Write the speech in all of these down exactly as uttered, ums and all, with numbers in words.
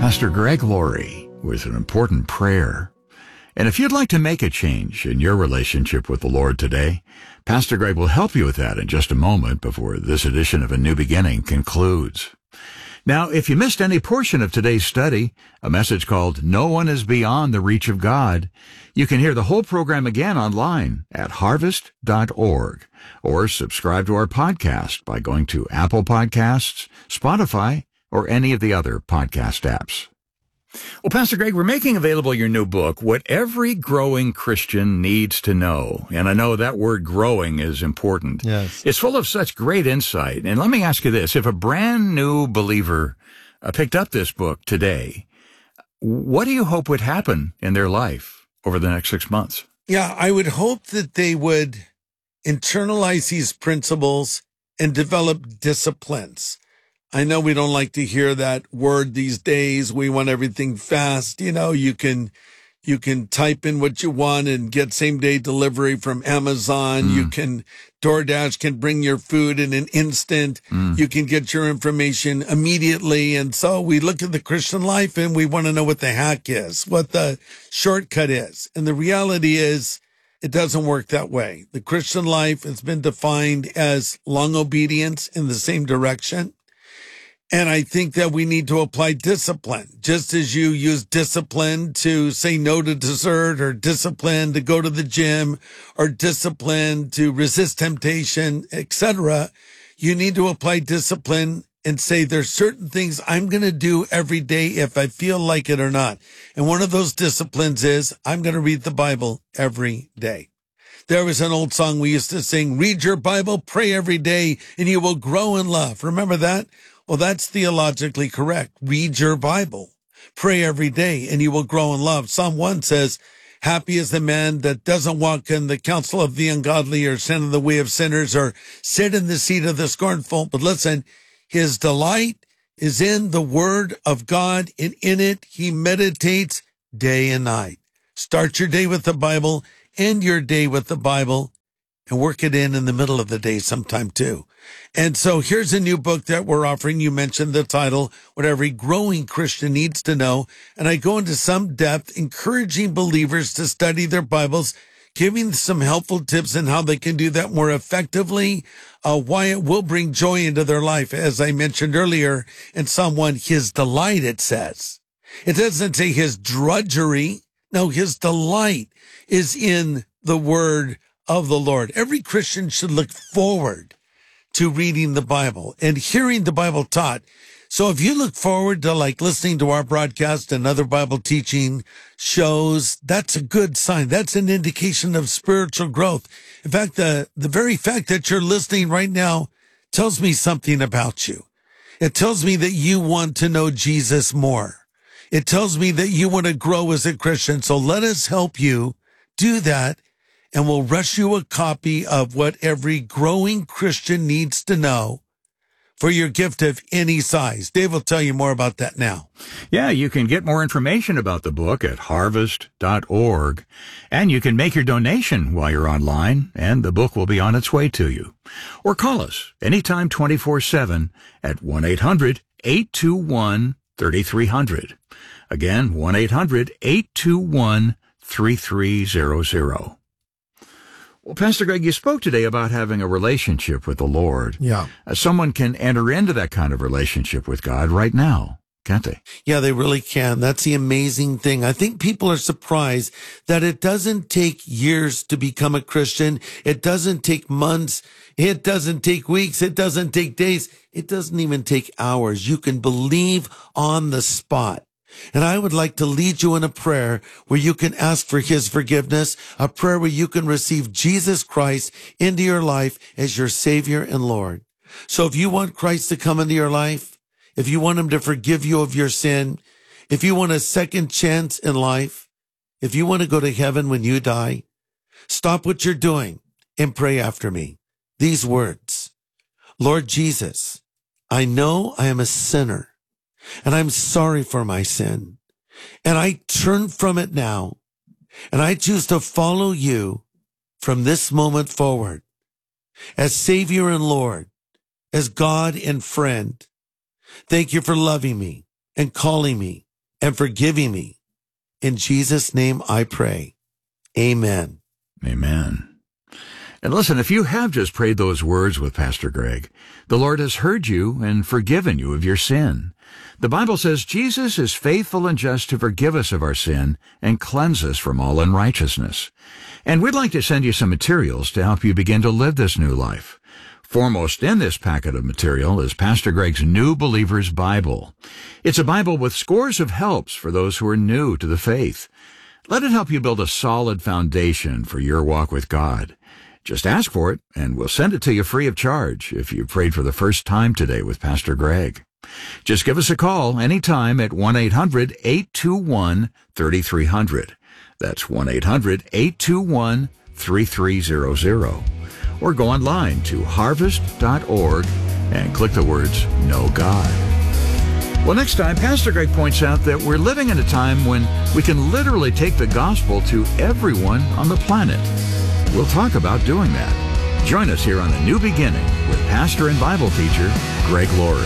Pastor Greg Laurie with an important prayer. And if you'd like to make a change in your relationship with the Lord today, Pastor Greg will help you with that in just a moment before this edition of A New Beginning concludes. Now, if you missed any portion of today's study, a message called No One is Beyond the Reach of God, you can hear the whole program again online at harvest dot org or subscribe to our podcast by going to Apple Podcasts, Spotify, or any of the other podcast apps. Well, Pastor Greg, we're making available your new book, What Every Growing Christian Needs to Know. And I know that word growing is important. Yes. It's full of such great insight. And let me ask you this. If a brand new believer uh, picked up this book today, what do you hope would happen in their life over the next six months? Yeah, I would hope that they would internalize these principles and develop disciplines. I know we don't like to hear that word these days. We want everything fast. You know, you can, you can type in what you want and get same day delivery from Amazon. Mm. You can, DoorDash can bring your food in an instant. Mm. You can get your information immediately. And so we look at the Christian life and we want to know what the hack is, what the shortcut is. And the reality is it doesn't work that way. The Christian life has been defined as long obedience in the same direction. And I think that we need to apply discipline, just as you use discipline to say no to dessert, or discipline to go to the gym, or discipline to resist temptation, et cetera. You need to apply discipline and say there's certain things I'm going to do every day if I feel like it or not. And one of those disciplines is I'm going to read the Bible every day. There was an old song we used to sing, read your Bible, pray every day, and you will grow in love. Remember that? Well, that's theologically correct. Read your Bible, pray every day, and you will grow in love. Psalm one says, happy is the man that doesn't walk in the counsel of the ungodly, or stand in the way of sinners, or sit in the seat of the scornful. But listen, his delight is in the word of God, and in it he meditates day and night. Start your day with the Bible, end your day with the Bible, and work it in in the middle of the day sometime too. And so here's a new book that we're offering. You mentioned the title, What Every Growing Christian Needs to Know. And I go into some depth, encouraging believers to study their Bibles, giving some helpful tips on how they can do that more effectively, uh, why it will bring joy into their life. As I mentioned earlier in Psalm one, his delight, it says. It doesn't say his drudgery. No, his delight is in the word of the Lord. Every Christian should look forward to reading the Bible and hearing the Bible taught. So if you look forward to like listening to our broadcast and other Bible teaching shows, that's a good sign. That's an indication of spiritual growth. In fact, the, the very fact that you're listening right now tells me something about you. It tells me that you want to know Jesus more. It tells me that you want to grow as a Christian. So let us help you do that. And we'll rush you a copy of What Every Growing Christian Needs to Know for your gift of any size. Dave will tell you more about that now. Yeah, you can get more information about the book at harvest dot org, and you can make your donation while you're online, and the book will be on its way to you. Or call us anytime twenty-four seven at one eight hundred, eight two one, three three zero zero. Again, one eight hundred, eight two one, three three zero zero. Well, Pastor Greg, you spoke today about having a relationship with the Lord. Yeah. Uh, someone can enter into that kind of relationship with God right now, can't they? Yeah, they really can. That's the amazing thing. I think people are surprised that it doesn't take years to become a Christian. It doesn't take months. It doesn't take weeks. It doesn't take days. It doesn't even take hours. You can believe on the spot. And I would like to lead you in a prayer where you can ask for his forgiveness, a prayer where you can receive Jesus Christ into your life as your Savior and Lord. So if you want Christ to come into your life, if you want him to forgive you of your sin, if you want a second chance in life, if you want to go to heaven when you die, stop what you're doing and pray after me. These words, Lord Jesus, I know I am a sinner. And I'm sorry for my sin. And I turn from it now. And I choose to follow you from this moment forward as Savior and Lord, as God and friend. Thank you for loving me and calling me and forgiving me. In Jesus' name I pray. Amen. Amen. And listen, if you have just prayed those words with Pastor Greg, the Lord has heard you and forgiven you of your sin. The Bible says Jesus is faithful and just to forgive us of our sin and cleanse us from all unrighteousness. And we'd like to send you some materials to help you begin to live this new life. Foremost in this packet of material is Pastor Greg's New Believer's Bible. It's a Bible with scores of helps for those who are new to the faith. Let it help you build a solid foundation for your walk with God. Just ask for it, and we'll send it to you free of charge if you prayed for the first time today with Pastor Greg. Just give us a call anytime at one eight hundred eight two one three three zero zero. That's one eight hundred eight two one three three zero zero. Or go online to harvest dot org and click the words Know God. Well, next time, Pastor Greg points out that we're living in a time when we can literally take the gospel to everyone on the planet. We'll talk about doing that. Join us here on A New Beginning with pastor and Bible teacher Greg Laurie.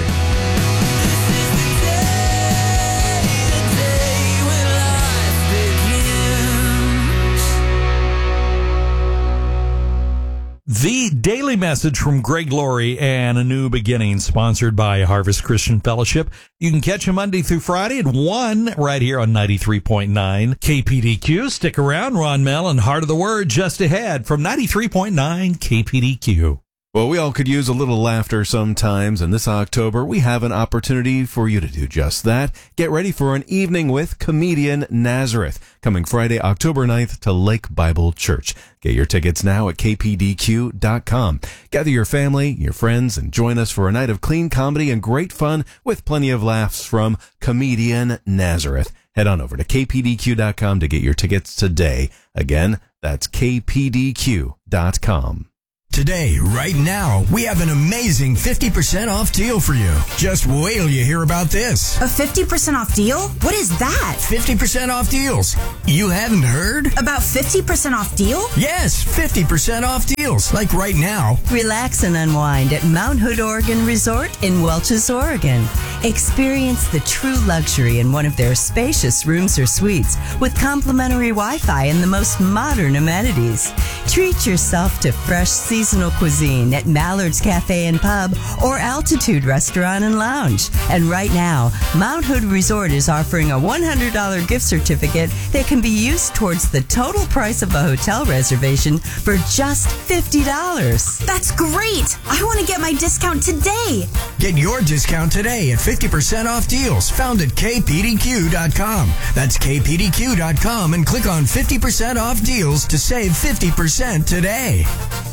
The Daily Message from Greg Laurie and A New Beginning, sponsored by Harvest Christian Fellowship. You can catch him Monday through Friday at one right here on ninety-three point nine K P D Q. Stick around, Ron Mell and Heart of the Word just ahead from ninety-three point nine K P D Q. Well, we all could use a little laughter sometimes, and this October we have an opportunity for you to do just that. Get ready for an evening with comedian Nazareth, coming Friday, October ninth to Lake Bible Church. Get your tickets now at K P D Q dot com. Gather your family, your friends, and join us for a night of clean comedy and great fun with plenty of laughs from comedian Nazareth. Head on over to K P D Q dot com to get your tickets today. Again, that's K P D Q dot com. Today, right now, we have an amazing fifty percent off deal for you. Just wait till you hear about this. A fifty percent off deal? What is that? fifty percent off deals. You haven't heard? About fifty percent off deal? Yes, fifty percent off deals. Like right now. Relax and unwind at Mount Hood Oregon Resort in Welches, Oregon. Experience the true luxury in one of their spacious rooms or suites with complimentary Wi-Fi and the most modern amenities. Treat yourself to fresh seasonal cuisine at Mallard's Cafe and Pub or Altitude Restaurant and Lounge. And right now, Mount Hood Resort is offering a one hundred dollars gift certificate that can be used towards the total price of a hotel reservation for just fifty dollars. That's great! I want to get my discount today. Get your discount today at fifty percent off deals found at K P D Q dot com. That's K P D Q dot com and click on fifty percent off deals to save fifty percent today.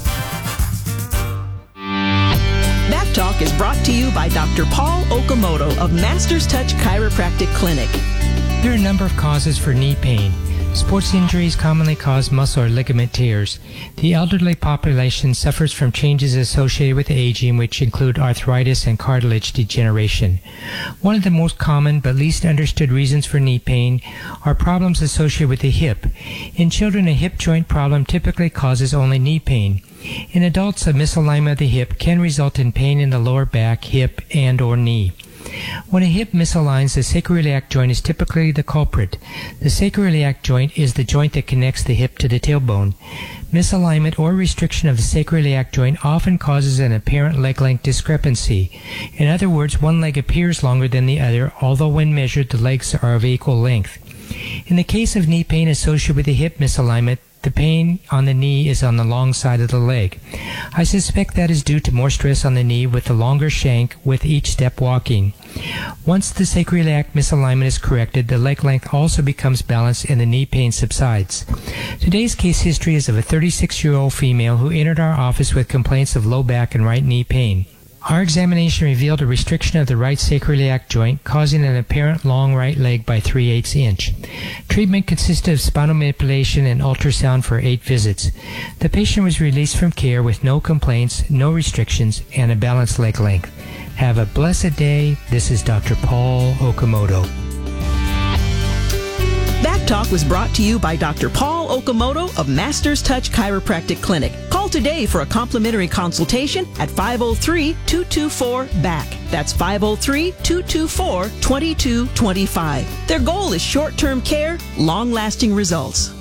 Back Talk is brought to you by Doctor Paul Okamoto of Masters Touch Chiropractic Clinic. There are a number of causes for knee pain. Sports injuries commonly cause muscle or ligament tears. The elderly population suffers from changes associated with aging, which include arthritis and cartilage degeneration. One of the most common but least understood reasons for knee pain are problems associated with the hip. In children, a hip joint problem typically causes only knee pain. In adults, a misalignment of the hip can result in pain in the lower back, hip, and or knee. When a hip misaligns, the sacroiliac joint is typically the culprit. The sacroiliac joint is the joint that connects the hip to the tailbone. Misalignment or restriction of the sacroiliac joint often causes an apparent leg length discrepancy. In other words, one leg appears longer than the other, although when measured, the legs are of equal length. In the case of knee pain associated with the hip misalignment, the pain on the knee is on the long side of the leg. I suspect that is due to more stress on the knee with the longer shank with each step walking. Once the sacroiliac misalignment is corrected, the leg length also becomes balanced and the knee pain subsides. Today's case history is of a thirty-six-year-old female who entered our office with complaints of low back and right knee pain. Our examination revealed a restriction of the right sacroiliac joint, causing an apparent long right leg by three eighths inch. Treatment consisted of spinal manipulation and ultrasound for eight visits. The patient was released from care with no complaints, no restrictions, and a balanced leg length. Have a blessed day. This is Doctor Paul Okamoto. Back Talk was brought to you by Doctor Paul Okamoto of Masters Touch Chiropractic Clinic. Call today for a complimentary consultation at five oh three, two two four, B A C K. That's five oh three, two two four, two two two five. Their goal is short-term care, long-lasting results.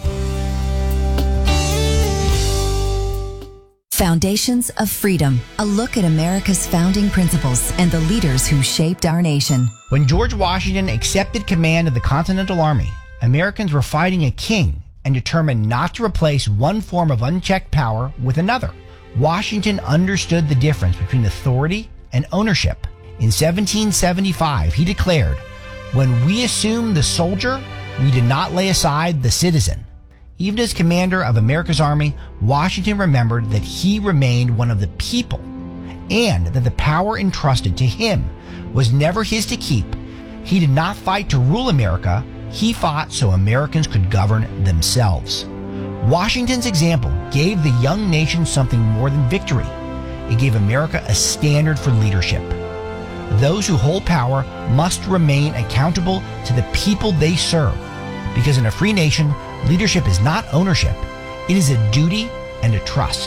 Foundations of Freedom, a look at America's founding principles and the leaders who shaped our nation. When George Washington accepted command of the Continental Army, Americans were fighting a king and determined not to replace one form of unchecked power with another. Washington understood the difference between authority and ownership. In seventeen seventy-five, he declared, "When we assumed the soldier, we did not lay aside the citizen." Even as commander of America's army, Washington remembered that he remained one of the people and that the power entrusted to him was never his to keep. He did not fight to rule America. He fought so Americans could govern themselves. Washington's example gave the young nation something more than victory. It gave America a standard for leadership. Those who hold power must remain accountable to the people they serve, because in a free nation, leadership is not ownership. It is a duty and a trust.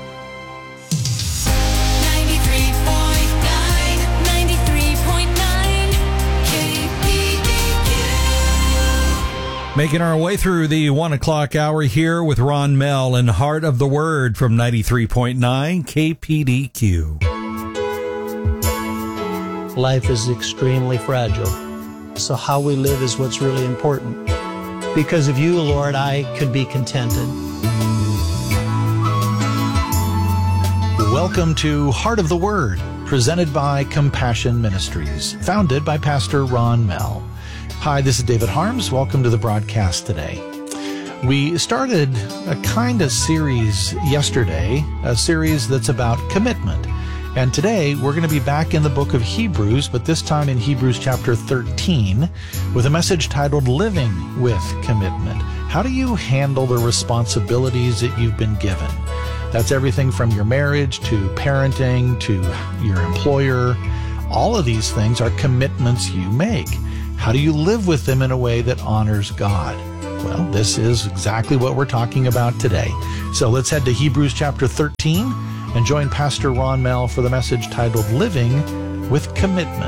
ninety-three point nine, ninety-three point nine, K P D Q. Making our way through the one o'clock hour here with Ron Mell and Heart of the Word from ninety-three point nine K P D Q. Life is extremely fragile. So how we live is what's really important. Because of you, Lord, I could be contented. Welcome to Heart of the Word, presented by Compassion Ministries, founded by Pastor Ron Mell. Hi, this is David Harms. Welcome to the broadcast today. We started a kind of series yesterday, a series that's about commitment. And today we're going to be back in the book of Hebrews, but this time in Hebrews chapter thirteen, with a message titled Living with Commitment. How do you handle the responsibilities that you've been given? That's everything from your marriage to parenting to your employer. All of these things are commitments you make. How do you live with them in a way that honors God? Well, this is exactly what we're talking about today. So let's head to Hebrews chapter thirteen and join Pastor Ron Mell for the message titled Living with Commitment.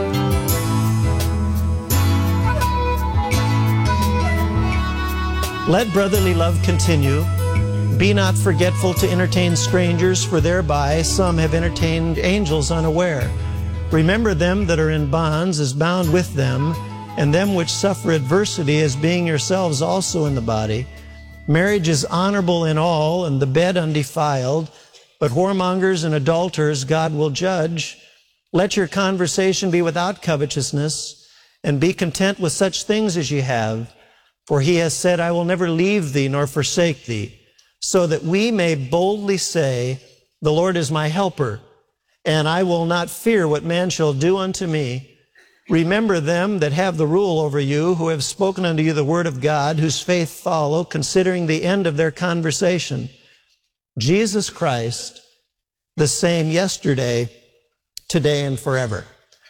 Let brotherly love continue. Be not forgetful to entertain strangers, for thereby some have entertained angels unaware. Remember them that are in bonds as bound with them, and them which suffer adversity as being yourselves also in the body. Marriage is honorable in all, and the bed undefiled, but whoremongers and adulterers God will judge. Let your conversation be without covetousness, and be content with such things as ye have. For he has said, I will never leave thee nor forsake thee, so that we may boldly say, the Lord is my helper, and I will not fear what man shall do unto me. Remember them that have the rule over you, who have spoken unto you the word of God, whose faith follow, considering the end of their conversation. Jesus Christ, the same yesterday, today, and forever.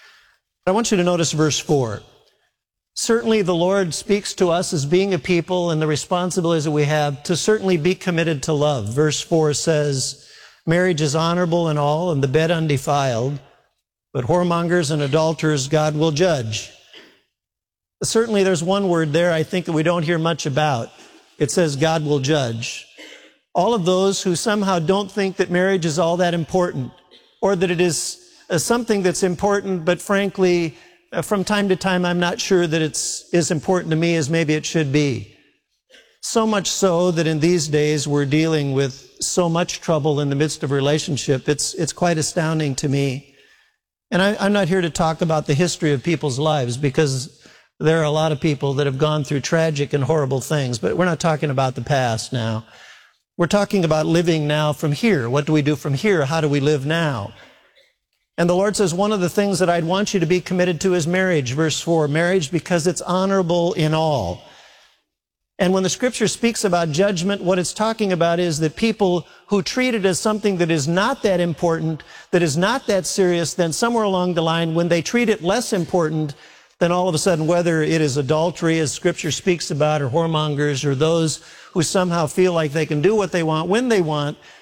I want you to notice verse four. Certainly the Lord speaks to us as being a people and the responsibilities that we have to certainly be committed to love. Verse four says, marriage is honorable in all, and the bed undefiled, but whoremongers and adulterers God will judge. Certainly there's one word there I think that we don't hear much about. It says God will judge. All of those who somehow don't think that marriage is all that important, or that it is uh, something that's important, but frankly, uh, from time to time, I'm not sure that it's as important to me as maybe it should be. So much so that in these days, we're dealing with so much trouble in the midst of a relationship. It's, it's quite astounding to me. And I, I'm not here to talk about the history of people's lives, because there are a lot of people that have gone through tragic and horrible things, but we're not talking about the past now. We're talking about living now from here. What do we do from here? How do we live now? And the Lord says one of the things that I'd want you to be committed to is marriage. Verse four, marriage because it's honorable in all. And when the scripture speaks about judgment, what it's talking about is that people who treat it as something that is not that important, that is not that serious, then somewhere along the line, when they treat it less important, then all of a sudden, whether it is adultery, as scripture speaks about, or whoremongers, or those who somehow feel like they can do what they want when they want,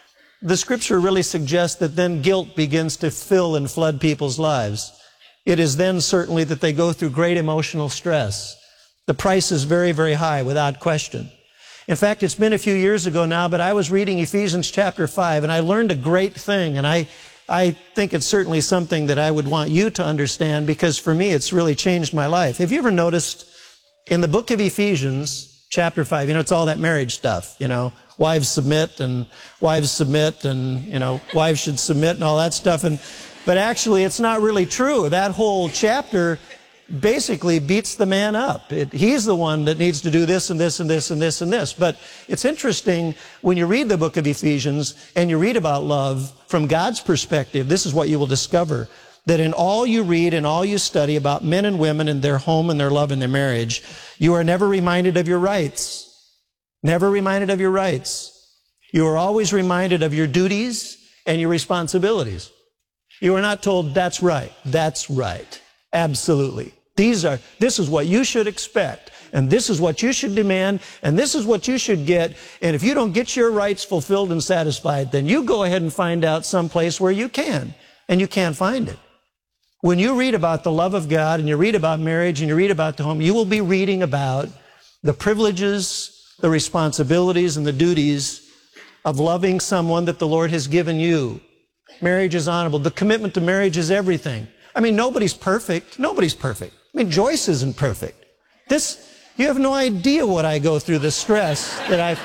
the scripture really suggests that then guilt begins to fill and flood people's lives. It is then certainly that they go through great emotional stress. The price is very, very high, without question. In fact, it's been a few years ago now, but I was reading Ephesians chapter five, and I learned a great thing, and I, I think it's certainly something that I would want you to understand, because for me, it's really changed my life. Have you ever noticed in the book of Ephesians chapter five, you know, it's all that marriage stuff, you know, wives submit and wives submit and, you know, wives should submit and all that stuff. And, but actually, it's not really true. That whole chapter basically beats the man up. It, he's the one that needs to do this and this and this and this and this. But it's interesting when you read the book of Ephesians and you read about love from God's perspective, this is what you will discover, that in all you read and all you study about men and women and their home and their love and their marriage, you are never reminded of your rights. Never reminded of your rights. You are always reminded of your duties and your responsibilities. You are not told, that's right, that's right. Absolutely. These are, this is what you should expect, and this is what you should demand, and this is what you should get, and if you don't get your rights fulfilled and satisfied, then you go ahead and find out someplace where you can, and you can't find it. When you read about the love of God, and you read about marriage, and you read about the home, you will be reading about the privileges, the responsibilities, and the duties of loving someone that the Lord has given you. Marriage is honorable. The commitment to marriage is everything. I mean, nobody's perfect. Nobody's perfect. I mean, Joyce isn't perfect. This, you have no idea what I go through, the stress that I've...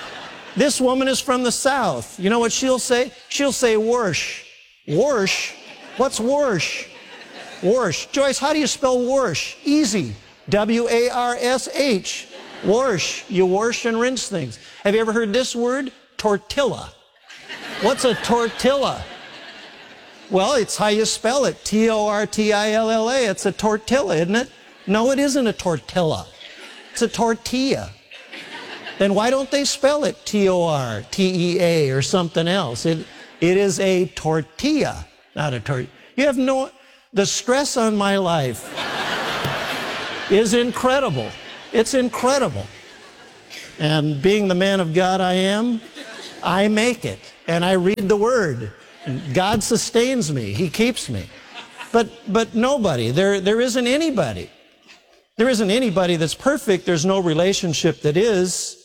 This woman is from the South. You know what she'll say? She'll say, "Warsh." Warsh? What's warsh? Warsh. Joyce, how do you spell warsh? Easy. W A R S H. Warsh. You wash and rinse things. Have you ever heard this word? Tortilla. What's a tortilla? Well, it's how you spell it. T O R T I L L A. It's a tortilla, isn't it? No, it isn't a tortilla. It's a tortilla. Then why don't they spell it T O R T E A or something else? It, it is a tortilla, not a tortilla. You have no... The stress on my life is incredible. It's incredible. And being the man of God I am, I make it. And I read the Word. God sustains me. He keeps me. But, but nobody, there, there isn't anybody. There isn't anybody that's perfect. There's no relationship that is.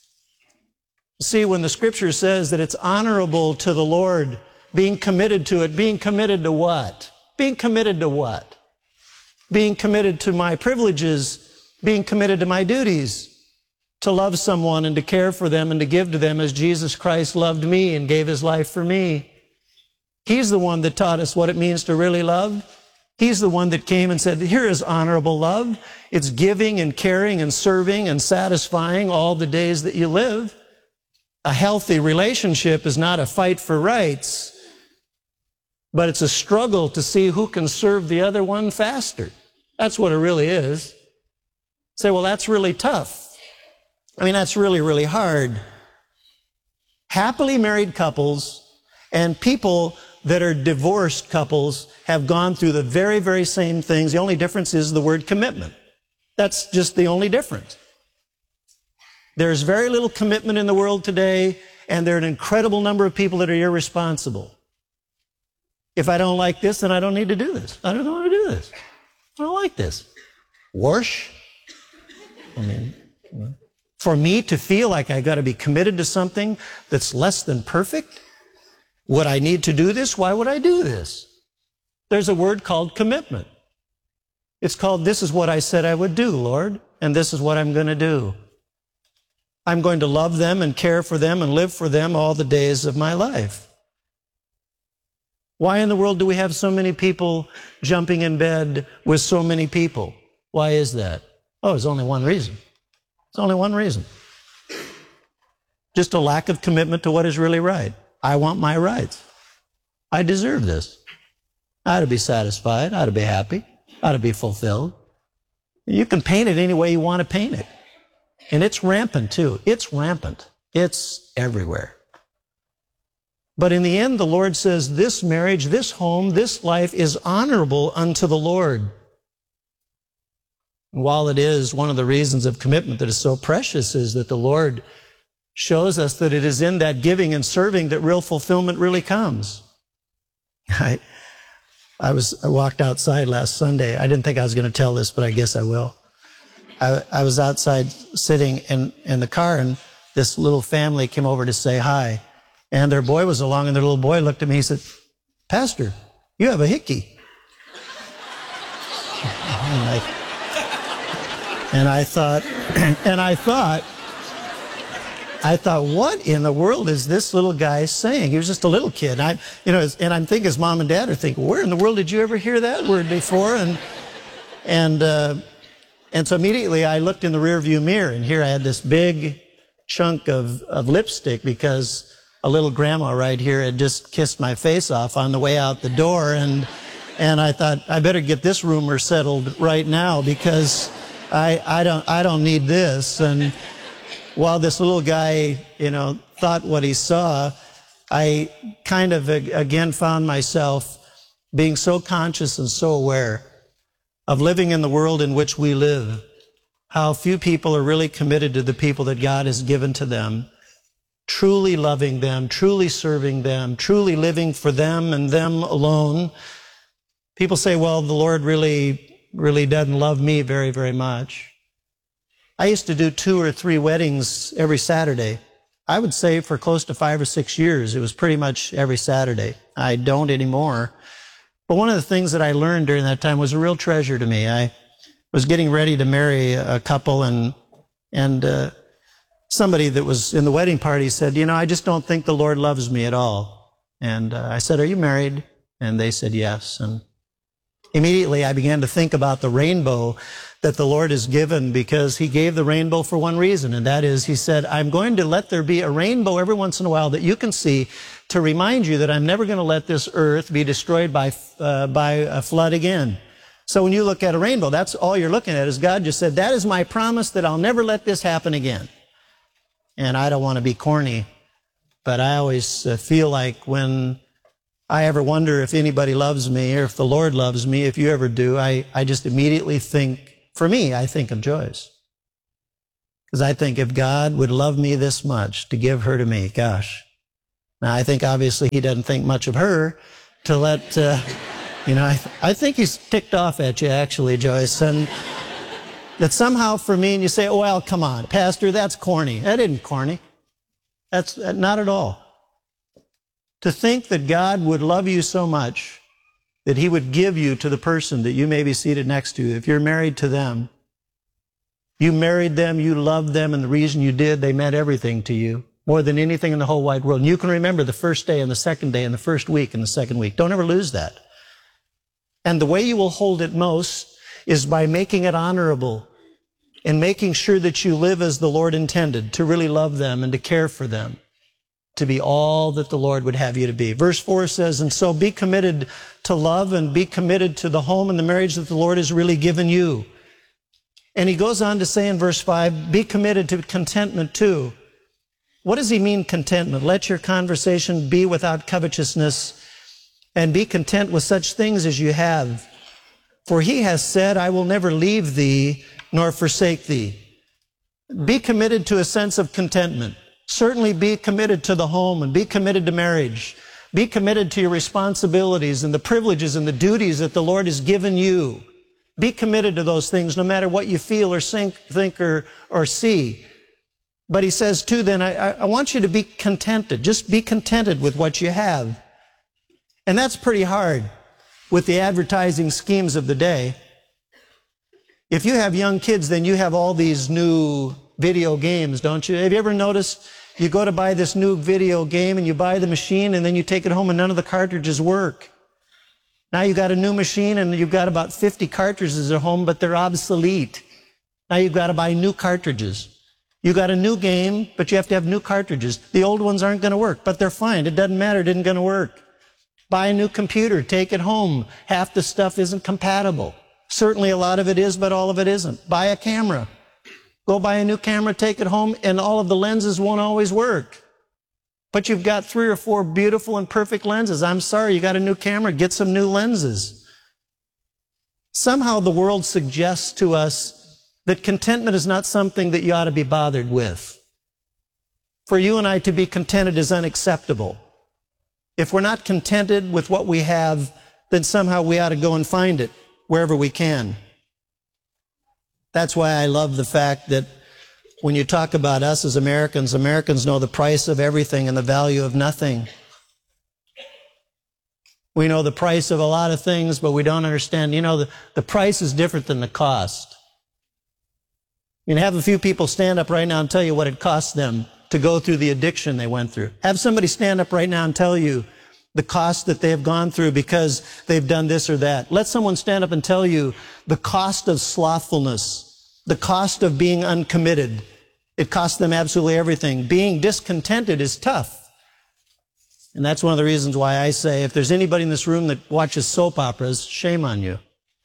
See, when the Scripture says that it's honorable to the Lord, being committed to it, being committed to what? Being committed to what? Being committed to my privileges, being committed to my duties, to love someone and to care for them and to give to them as Jesus Christ loved me and gave His life for me. He's the one that taught us what it means to really love. He's the one that came and said, here is honorable love. It's giving and caring and serving and satisfying all the days that you live. A healthy relationship is not a fight for rights, but it's a struggle to see who can serve the other one faster. That's what it really is. Say, well, that's really tough. I mean, that's really, really hard. Happily married couples and people that are divorced couples have gone through the very, very same things. The only difference is the word commitment. That's just the only difference. There's very little commitment in the world today, and there are an incredible number of people that are irresponsible. If I don't like this, then I don't need to do this. I don't want to do this. I don't like this. Wash? I mean, for me to feel like I got to be committed to something that's less than perfect? Would I need to do this? Why would I do this? There's a word called commitment. It's called, this is what I said I would do, Lord, and this is what I'm going to do. I'm going to love them and care for them and live for them all the days of my life. Why in the world do we have so many people jumping in bed with so many people? Why is that? Oh, there's only one reason. There's only one reason. Just a lack of commitment to what is really right. I want my rights. I deserve this. I ought to be satisfied. I ought to be happy. I ought to be fulfilled. You can paint it any way you want to paint it. And it's rampant too. It's rampant. It's everywhere. But in the end, the Lord says this marriage, this home, this life is honorable unto the Lord. And while it is one of the reasons of commitment that is so precious is that the Lord shows us that it is in that giving and serving that real fulfillment really comes. I, I was, I walked outside last Sunday. I didn't think I was going to tell this, but I guess I will. I, I was outside sitting in, in the car, and this little family came over to say hi. And their boy was along, and their little boy looked at me. He said, "Pastor, you have a hickey." And I, and I thought, and I thought, I thought, what in the world is this little guy saying? He was just a little kid. I, you know, and I'm thinking his mom and dad are thinking, where in the world did you ever hear that word before? And and uh, and so immediately I looked in the rearview mirror, and here I had this big chunk of, of lipstick because a little grandma right here had just kissed my face off on the way out the door, and and I thought I better get this rumor settled right now because I I don't I don't need this. And while this little guy, you know, thought what he saw, I kind of again found myself being so conscious and so aware of living in the world in which we live, how few people are really committed to the people that God has given to them, truly loving them, truly serving them, truly living for them and them alone. People say, well, the Lord really, really doesn't love me very, very much. I used to do two or three weddings every Saturday. I would say for close to five or six years, it was pretty much every Saturday. I don't anymore. But one of the things that I learned during that time was a real treasure to me. I was getting ready to marry a couple, and and uh, somebody that was in the wedding party said, you know, I just don't think the Lord loves me at all. And uh, I said, are you married? And they said yes. And immediately I began to think about the rainbow that the Lord has given, because he gave the rainbow for one reason, and that is he said, I'm going to let there be a rainbow every once in a while that you can see to remind you that I'm never going to let this earth be destroyed by uh, by a flood again. So when you look at a rainbow, that's all you're looking at, is God just said, that is my promise that I'll never let this happen again. And I don't want to be corny, but I always uh, feel like when I ever wonder if anybody loves me or if the Lord loves me, if you ever do, I, I just immediately think, for me, I think of Joyce. Because I think if God would love me this much to give her to me, gosh. Now, I think obviously he doesn't think much of her to let, uh, you know, I, th- I think he's ticked off at you, actually, Joyce. And that somehow for me, and you say, oh, well, come on, Pastor, that's corny. That isn't corny. That's uh, not at all. To think that God would love you so much that he would give you to the person that you may be seated next to. If you're married to them, you married them, you loved them, and the reason you did, they meant everything to you, more than anything in the whole wide world. And you can remember the first day and the second day and the first week and the second week. Don't ever lose that. And the way you will hold it most is by making it honorable and making sure that you live as the Lord intended, to really love them and to care for them, to be all that the Lord would have you to be. Verse four says, and so be committed to love and be committed to the home and the marriage that the Lord has really given you. And he goes on to say in verse five, be committed to contentment too. What does he mean, contentment? Let your conversation be without covetousness, and be content with such things as you have. For he has said, I will never leave thee nor forsake thee. Be committed to a sense of contentment. Certainly be committed to the home and be committed to marriage. Be committed to your responsibilities and the privileges and the duties that the Lord has given you. Be committed to those things no matter what you feel or think, think or, or see. But he says too then, I, I want you to be contented. Just be contented with what you have. And that's pretty hard with the advertising schemes of the day. If you have young kids, then you have all these new video games, don't you? Have you ever noticed you go to buy this new video game and you buy the machine and then you take it home and none of the cartridges work? Now you got a new machine and you've got about fifty cartridges at home, but they're obsolete. Now you've got to buy new cartridges. You got a new game, but you have to have new cartridges. The old ones aren't going to work, but they're fine. It doesn't matter. It isn't going to work. Buy a new computer. Take it home. Half the stuff isn't compatible. Certainly a lot of it is, but all of it isn't. Buy a camera. Go buy a new camera, take it home, and all of the lenses won't always work. But you've got three or four beautiful and perfect lenses. I'm sorry, you got a new camera, get some new lenses. Somehow the world suggests to us that contentment is not something that you ought to be bothered with. for you and I to be contented is unacceptable. If we're not contented with what we have, then somehow we ought to go and find it wherever we can. That's why I love the fact that when you talk about us as Americans, Americans know the price of everything and the value of nothing. We know the price of a lot of things, but we don't understand. You know, the, the price is different than the cost. You can have a few people stand up right now and tell you what it cost them to go through the addiction they went through. Have somebody stand up right now and tell you the cost that they have gone through because they've done this or that. Let someone stand up and tell you the cost of slothfulness, the cost of being uncommitted. It costs them absolutely everything. Being discontented is tough. And that's one of the reasons why I say if there's anybody in this room that watches soap operas, shame on you.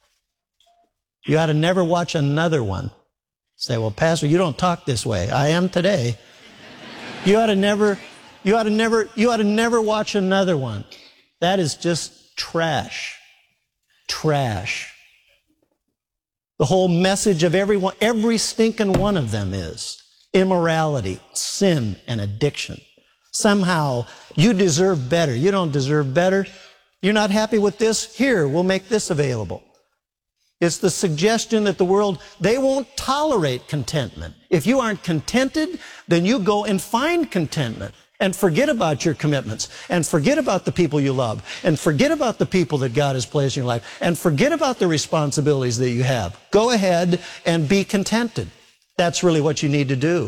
You ought to never watch another one. Say, well, Pastor, you don't talk this way. I am today. You ought to never, you ought to never, you ought to never watch another one. That is just trash. Trash. The whole message of everyone, every stinking one of them is immorality, sin, and addiction. Somehow, you deserve better. You don't deserve better. You're not happy with this? Here, we'll make this available. It's the suggestion that the world, they won't tolerate contentment. If you aren't contented, then you go and find contentment and forget about your commitments and forget about the people you love and forget about the people that God has placed in your life and forget about the responsibilities that you have. Go ahead and be contented. That's really what you need to do.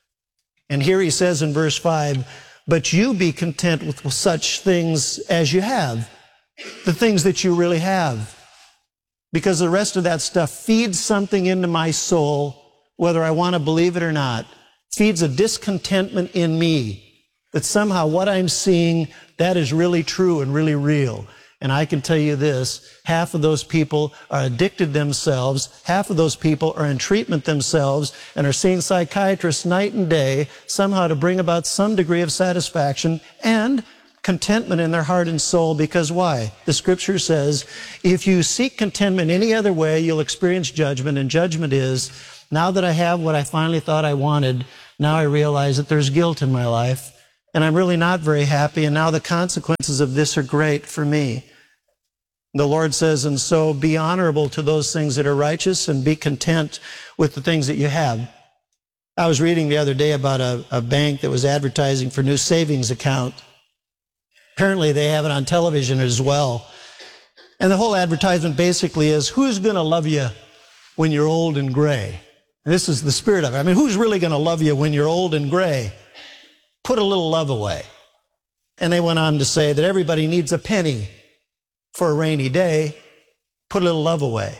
And here he says in verse five, but you be content with such things as you have, the things that you really have. Because the rest of that stuff feeds something into my soul, whether I want to believe it or not, feeds a discontentment in me that somehow what I'm seeing, that is really true and really real. And I can tell you this, half of those people are addicted themselves, half of those people are in treatment themselves and are seeing psychiatrists night and day, somehow to bring about some degree of satisfaction and contentment in their heart and soul. Because why? The scripture says, if you seek contentment any other way, you'll experience judgment. And judgment is, now that I have what I finally thought I wanted, now I realize that there's guilt in my life. And I'm really not very happy. And now the consequences of this are great for me. The Lord says, and so be honorable to those things that are righteous and be content with the things that you have. I was reading the other day about a, a bank that was advertising for new savings account. Apparently they have it on television as well. And the whole advertisement basically is, who's going to love you when you're old and gray? And this is the spirit of it. I mean, who's really going to love you when you're old and gray? Put a little love away. And they went on to say that everybody needs a penny for a rainy day. Put a little love away.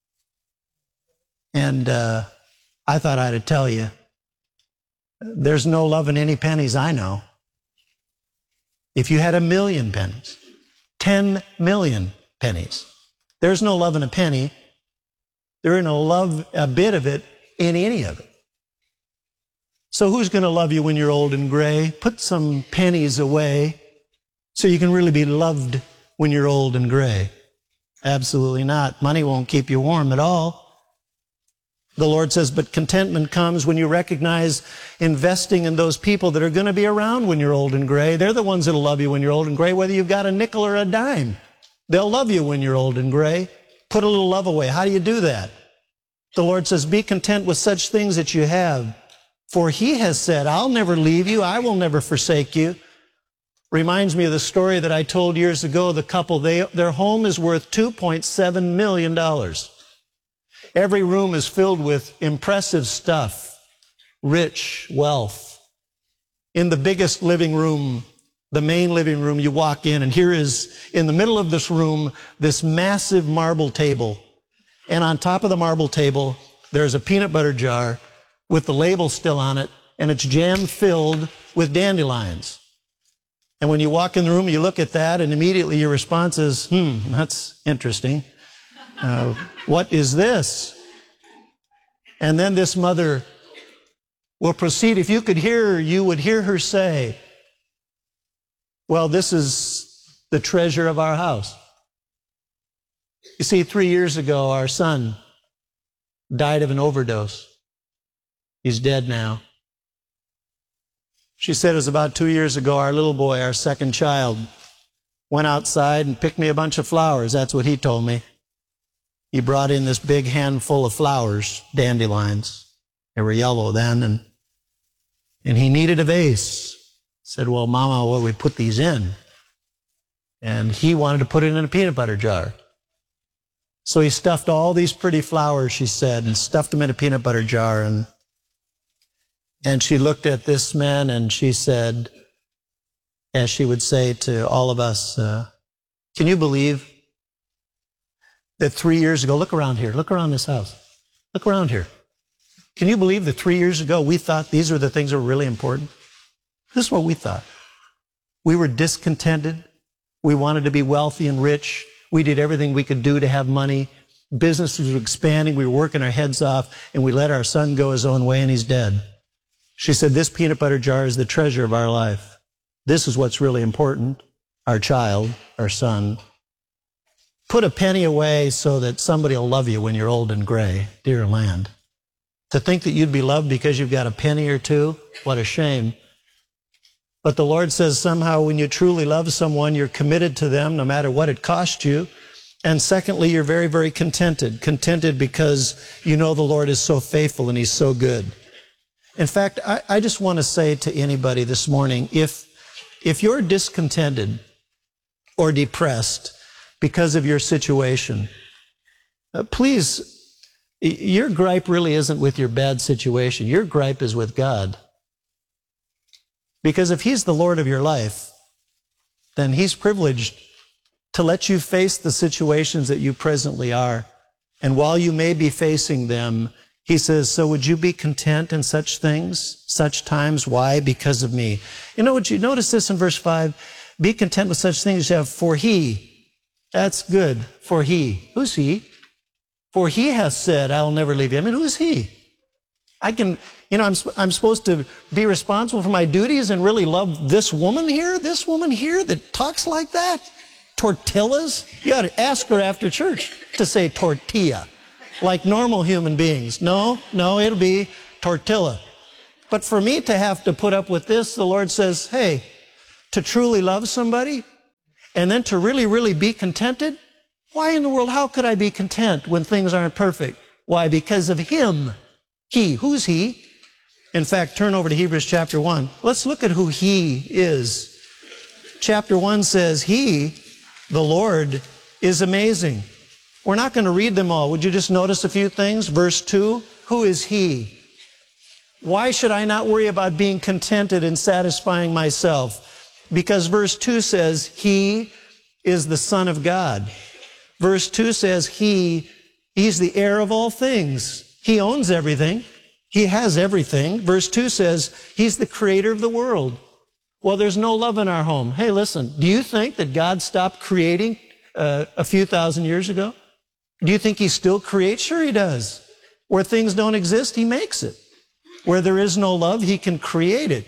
And uh, I thought I'd tell you, there's no love in any pennies I know. If you had a million pennies, ten million pennies, there's no love in a penny. There ain't no love, a bit of it, in any of it. So who's going to love you when you're old and gray? Put some pennies away so you can really be loved when you're old and gray. Absolutely not. Money won't keep you warm at all. The Lord says, but contentment comes when you recognize investing in those people that are going to be around when you're old and gray. They're the ones that'll love you when you're old and gray, whether you've got a nickel or a dime. They'll love you when you're old and gray. Put a little love away. How do you do that? The Lord says, be content with such things that you have. For he has said, I'll never leave you. I will never forsake you. Reminds me of the story that I told years ago. The couple, they, their home is worth two point seven million dollars. Every room is filled with impressive stuff, rich wealth. In the biggest living room, the main living room, you walk in, and here is, in the middle of this room, this massive marble table. And on top of the marble table, there's a peanut butter jar with the label still on it, and it's jam-filled with dandelions. And when you walk in the room, you look at that, and immediately your response is, hmm, that's interesting. Uh, what is this? And then this mother will proceed. If you could hear her, you would hear her say, well, this is the treasure of our house. You see, three years ago, our son died of an overdose. He's dead now. She said it was about two years ago, our little boy, our second child, went outside and picked me a bunch of flowers. That's what he told me. He brought in this big handful of flowers, dandelions. They were yellow then, and and he needed a vase. Said, well, Mama, what do we put these in? And he wanted to put it in a peanut butter jar. So he stuffed all these pretty flowers, she said, and stuffed them in a peanut butter jar. And, and she looked at this man and she said, as she would say to all of us, uh, can you believe that three years ago, look around here, look around this house, look around here. Can you believe that three years ago we thought these were the things that were really important? This is what we thought. We were discontented. We wanted to be wealthy and rich. We did everything we could do to have money. Businesses were expanding. We were working our heads off, and we let our son go his own way, and he's dead. She said, this peanut butter jar is the treasure of our life. This is what's really important. Our child, our son. Put a penny away so that somebody will love you when you're old and gray, dear land. To think that you'd be loved because you've got a penny or two, what a shame. But the Lord says somehow when you truly love someone, you're committed to them no matter what it cost you. And secondly, you're very, very contented. Contented because you know the Lord is so faithful and he's so good. In fact, I, I just want to say to anybody this morning, if, if you're discontented or depressed because of your situation, uh, please, your gripe really isn't with your bad situation. Your gripe is with God. Because if he's the Lord of your life, then he's privileged to let you face the situations that you presently are. And while you may be facing them, he says, so would you be content in such things, such times? Why? Because of me. You know what you notice this in verse five? Be content with such things as you have, for he. That's good. For he. Who's he? For he has said, I will never leave you. I mean, who is he? I can, you know, I'm, I'm supposed to be responsible for my duties and really love this woman here, this woman here that talks like that. Tortillas? You ought to ask her after church to say tortilla, like normal human beings. No, no, it'll be tortilla. But for me to have to put up with this, the Lord says, hey, to truly love somebody and then to really, really be contented, why in the world, how could I be content when things aren't perfect? Why? Because of him. He. Who's he? In fact, turn over to Hebrews chapter one. Let's look at who he is. Chapter one says, he, the Lord, is amazing. We're not going to read them all. Would you just notice a few things? Verse two, who is he? Why should I not worry about being contented and satisfying myself? Because verse two says, he is the Son of God. Verse two says, he, he's the heir of all things. He owns everything. He has everything. Verse two says, he's the creator of the world. Well, there's no love in our home. Hey, listen, do you think that God stopped creating uh, a few thousand years ago? Do you think he still creates? Sure he does. Where things don't exist, he makes it. Where there is no love, he can create it.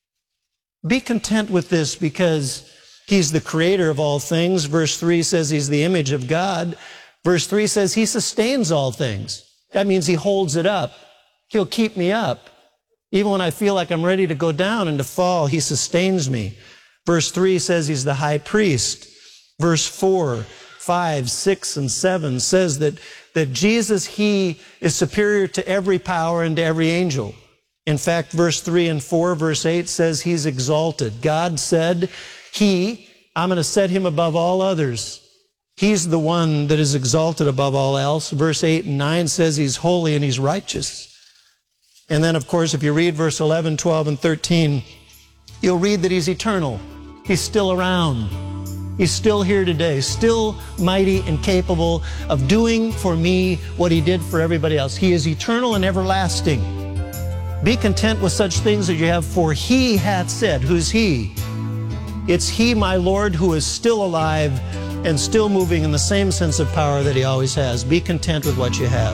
Be content with this because he's the creator of all things. Verse three says he's the image of God. Verse three says he sustains all things. That means he holds it up. He'll keep me up. Even when I feel like I'm ready to go down and to fall, he sustains me. Verse three says he's the high priest. Verse four, five, six, and seven says that, that Jesus, he is superior to every power and to every angel. In fact, verse three and four, verse eight says he's exalted. God said, he, I'm going to set him above all others. He's the one that is exalted above all else. Verse eight and nine says he's holy and he's righteous. And then, of course, if you read verse eleven, twelve, and thirteen, you'll read that he's eternal. He's still around. He's still here today, still mighty and capable of doing for me what he did for everybody else. He is eternal and everlasting. Be content with such things as you have, for he hath said. Who's he? It's he, my Lord, who is still alive and still moving in the same sense of power that he always has. Be content with what you have.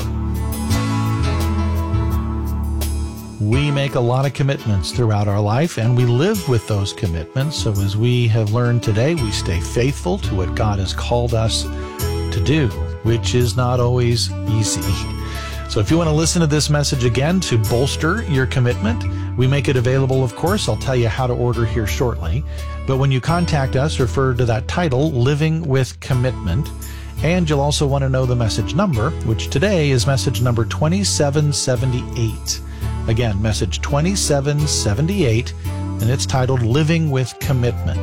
We make a lot of commitments throughout our life, and we live with those commitments. So as we have learned today, we stay faithful to what God has called us to do, which is not always easy. So if you want to listen to this message again to bolster your commitment, We make it available, of course. I'll tell you how to order here shortly. But when you contact us, refer to that title, Living with Commitment. And you'll also want to know the message number, which today is message number twenty-seven seventy-eight. Again, message twenty-seven seventy-eight, and it's titled Living with Commitment.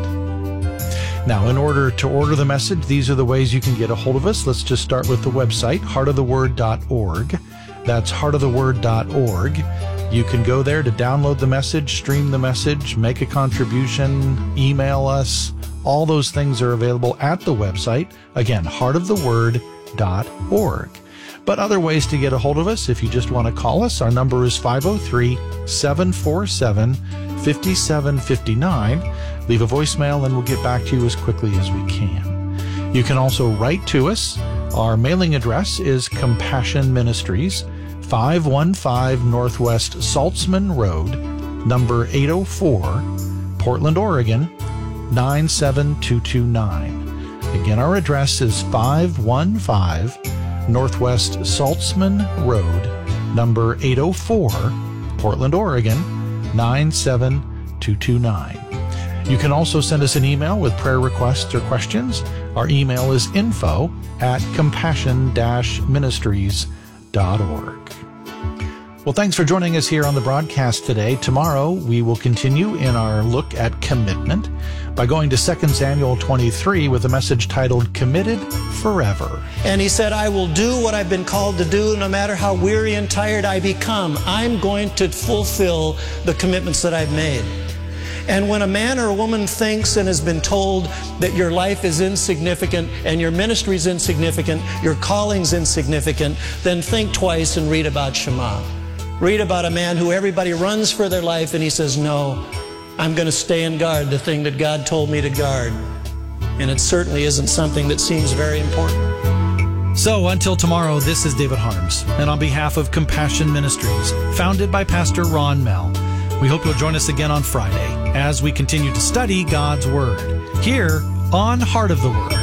Now, in order to order the message, these are the ways you can get a hold of us. Let's just start with the website, heart of the word dot org. That's heart of the word dot org. You can go there to download the message, stream the message, make a contribution, email us. All those things are available at the website. Again, heart of the word dot org. But other ways to get a hold of us, if you just want to call us, our number is five oh three, seven four seven, five seven five nine. Leave a voicemail and we'll get back to you as quickly as we can. You can also write to us. Our mailing address is Compassion Ministries, five one five Northwest Saltzman Road, number eight oh four, Portland, Oregon, nine seven two two nine. Again, our address is five one five Northwest Saltzman Road, number eight oh four, Portland, Oregon, nine seven two two nine. You can also send us an email with prayer requests or questions. Our email is info at compassion dash ministries dot org. Well, thanks for joining us here on the broadcast today. Tomorrow, we will continue in our look at commitment by going to Second Samuel twenty-three with a message titled Committed Forever. And he said, I will do what I've been called to do no matter how weary and tired I become. I'm going to fulfill the commitments that I've made. And when a man or a woman thinks and has been told that your life is insignificant and your ministry is insignificant, your calling's insignificant, then think twice and read about Shema. Read about a man who everybody runs for their life and he says, no, I'm going to stay and guard the thing that God told me to guard. And it certainly isn't something that seems very important. So until tomorrow, this is David Harms, and on behalf of Compassion Ministries, founded by Pastor Ron Mell, we hope you'll join us again on Friday as we continue to study God's Word here on Heart of the Word.